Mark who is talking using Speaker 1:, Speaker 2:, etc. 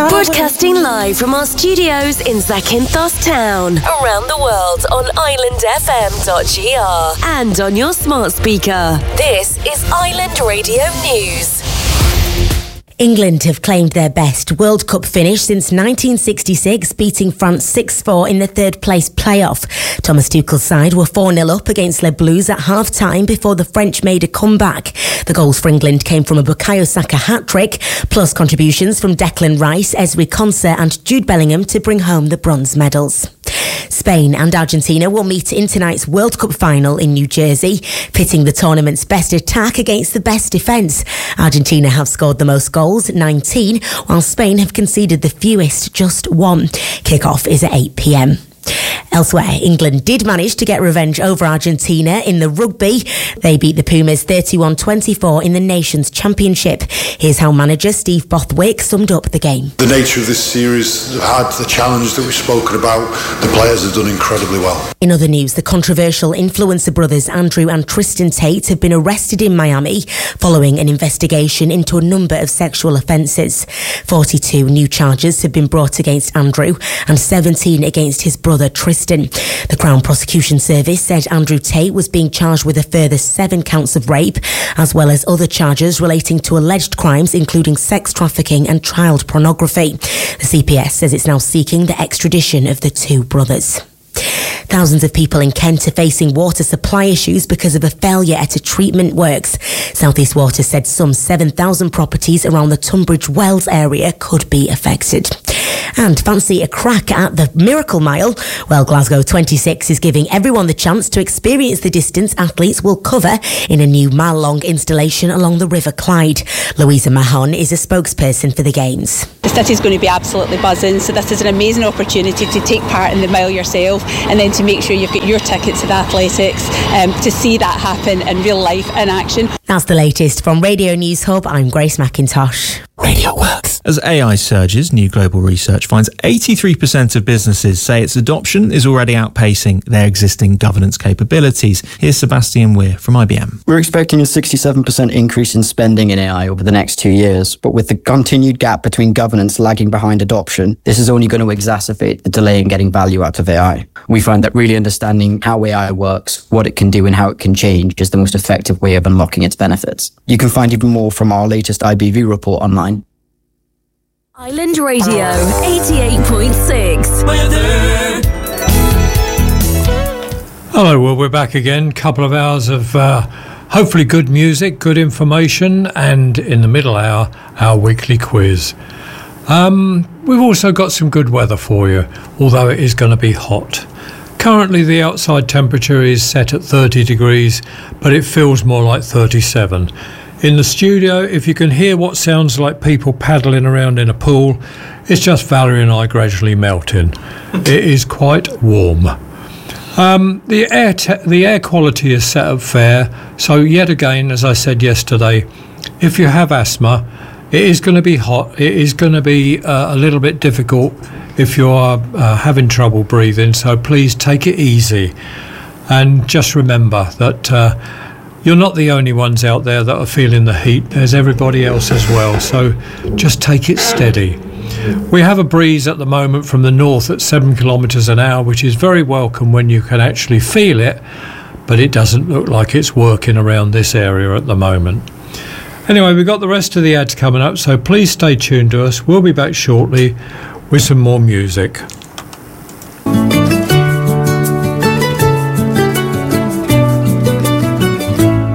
Speaker 1: Broadcasting live from our studios in Zakynthos Town, around the world on islandfm.gr and on your smart speaker. This is Island Radio News.
Speaker 2: England have claimed their best World Cup finish since 1966, beating France 6-4 in the third-place playoff. Thomas Tuchel's side were 4-0 up against Les Blues at half-time before the French made a comeback. The goals for England came from a Bukayo Saka hat-trick, plus contributions from Declan Rice, Ezri Konsa and Jude Bellingham to bring home the bronze medals. Spain and Argentina will meet in tonight's World Cup final in New Jersey, pitting the tournament's best attack against the best defence. Argentina have scored the most goals, 19, while Spain have conceded the fewest, just 1. Kick-off is at 8 p.m. Elsewhere, England did manage to get revenge over Argentina in the rugby. They beat the Pumas 31-24 in the Nations Championship. Here's how manager Steve Bothwick summed up the game.
Speaker 3: The nature of this series had the challenge that we've spoken about. The players have done incredibly well.
Speaker 2: In other news, the controversial influencer brothers Andrew and Tristan Tate have been arrested in Miami following an investigation into a number of sexual offences. 42 new charges have been brought against Andrew and 17 against his brother Tristan. The Crown Prosecution Service said Andrew Tate was being charged with a further 7 counts of rape, as well as other charges relating to alleged crimes including sex trafficking and child pornography. The CPS says it's now seeking the extradition of the 2 brothers. Thousands of people in Kent are facing water supply issues because of a failure at a treatment works. South East Water said some 7,000 properties around the Tunbridge Wells area could be affected. And fancy a crack at the Miracle Mile? Well, Glasgow 26 is giving everyone the chance to experience the distance athletes will cover in a new mile-long installation along the River Clyde. Louisa Mahon is a spokesperson for the Games.
Speaker 4: The city's going to be absolutely buzzing, so this is an amazing opportunity to take part in the mile yourself and then to make sure you've got your tickets to the athletics to see that happen in real life, in action.
Speaker 2: That's the latest from Radio News Hub. I'm Grace McIntosh.
Speaker 5: Radio Works. As AI surges, new global research finds 83% of businesses say its adoption is already outpacing their existing governance capabilities. Here's Sebastian Weir from IBM.
Speaker 6: We're expecting a 67% increase in spending in AI over the next 2 years, but with the continued gap between governance lagging behind adoption, this is only going to exacerbate the delay in getting value out of AI. We find that really understanding how AI works, what it can do and how it can change is the most effective way of unlocking its benefits. You can find even more from our latest IBV report online.
Speaker 1: Island Radio 88.6
Speaker 7: Weather. Hello, well, we're back again. Couple of hours of hopefully good music, good information, and in the middle hour, our weekly quiz. We've also got some good weather for you, although it is going to be hot. Currently, the outside temperature is set at 30 degrees, but it feels more like 37. In the studio, if you can hear what sounds like people paddling around in a pool, it's just Valerie and I gradually melting. It is quite warm. The air quality is set up fair, so yet again, as I said yesterday, if you have asthma, it is going to be hot. It is going to be a little bit difficult if you are having trouble breathing, so please take it easy. And just remember that you're not the only ones out there that are feeling the heat. There's everybody else as well, so just take it steady. We have a breeze at the moment from the north at 7 kilometres an hour, which is very welcome when you can actually feel it, but it doesn't look like it's working around this area at the moment. Anyway, we've got the rest of the ads coming up, so please stay tuned to us. We'll be back shortly with some more music.